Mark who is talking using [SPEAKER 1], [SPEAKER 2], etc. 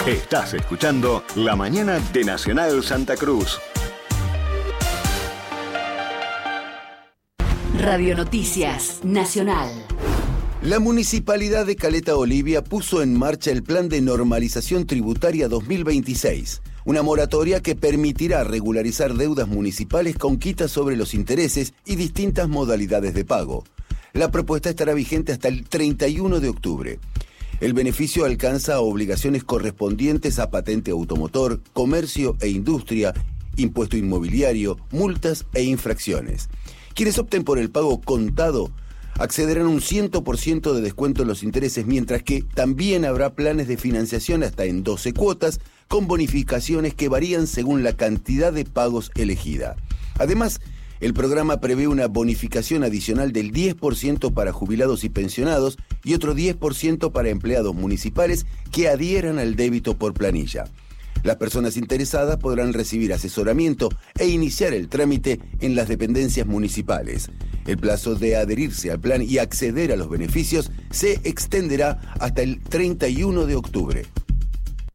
[SPEAKER 1] Estás escuchando La Mañana de Nacional Santa Cruz.
[SPEAKER 2] Radio Noticias Nacional.
[SPEAKER 3] La Municipalidad de Caleta Olivia puso en marcha el Plan de Normalización Tributaria 2026, una moratoria que permitirá regularizar deudas municipales con quitas sobre los intereses y distintas modalidades de pago. La propuesta estará vigente hasta el 31 de octubre. El beneficio alcanza a obligaciones correspondientes a patente automotor, comercio e industria, impuesto inmobiliario, multas e infracciones. Quienes opten por el pago contado accederán a un 100% de descuento en los intereses, mientras que también habrá planes de financiación hasta en 12 cuotas, con bonificaciones que varían según la cantidad de pagos elegida. Además, el programa prevé una bonificación adicional del 10% para jubilados y pensionados y otro 10% para empleados municipales que adhieran al débito por planilla. Las personas interesadas podrán recibir asesoramiento e iniciar el trámite en las dependencias municipales. El plazo de adherirse al plan y acceder a los beneficios se extenderá hasta el 31 de octubre.